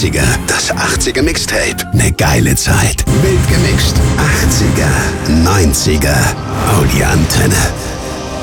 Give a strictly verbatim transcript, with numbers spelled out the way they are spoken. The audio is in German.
neunziger, das achtziger Mixtape. Ne geile Zeit. Wild gemixt. achtziger, neunziger. Oh, die Antenne.